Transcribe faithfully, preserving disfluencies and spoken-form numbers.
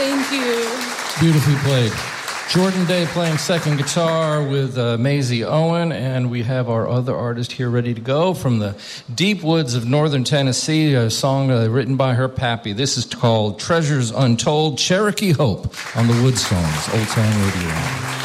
Thank you. Beautifully played. Jordan Day playing second guitar with uh, Maisie Owen, and we have our other artist here ready to go from the deep woods of northern Tennessee, a song uh, written by her pappy. This is called Treasures Untold, Cherokee Hope on the Woodstones, Old Town Radio.